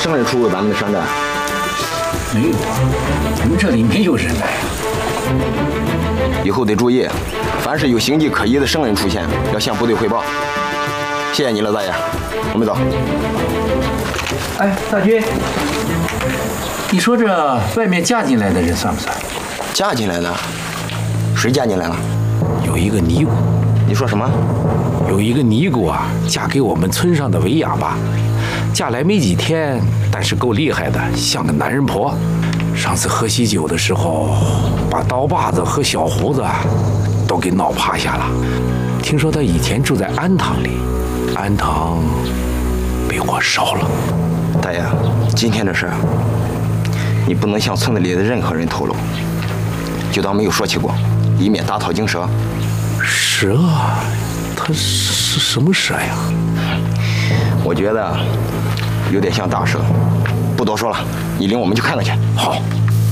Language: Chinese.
生人出入咱们的山寨？ 没有啊，我们这里没有人来啊。 以后得注意，凡是有形迹可疑的生人出现，要向部队汇报。谢谢你了，大爷，我们走。 哎，大军，你说这外面嫁进来的人算不算？ 嫁进来的？谁嫁进来了？ 有一个尼姑。 你说什么？ 有一个尼姑啊，嫁给我们村上的韦哑巴，嫁来没几天，但是够厉害的，像个男人婆。上次喝喜酒的时候，把刀把子和小胡子都给闹趴下了。听说她以前住在安堂里，安堂被火烧了。 大爷，今天的事你不能向村子里的任何人透露，就当没有说起过，以免打草惊蛇。 蛇？它是什么蛇呀？ 我觉得有点像大蛇。不多说了，你领我们去看看去。 好。